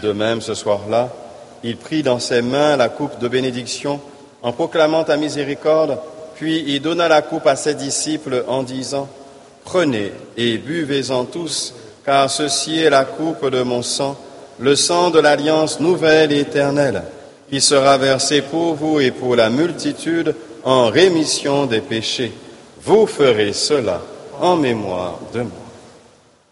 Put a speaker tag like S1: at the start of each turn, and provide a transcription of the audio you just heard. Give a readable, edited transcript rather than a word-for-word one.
S1: de même, ce soir-là, il prit dans ses mains la coupe de bénédiction en proclamant ta miséricorde, puis il donna la coupe à ses disciples en disant « Prenez et buvez-en tous, car ceci est la coupe de mon sang, le sang de l'alliance nouvelle et éternelle, qui sera versé pour vous et pour la multitude en rémission des péchés. Vous ferez cela en mémoire de moi. »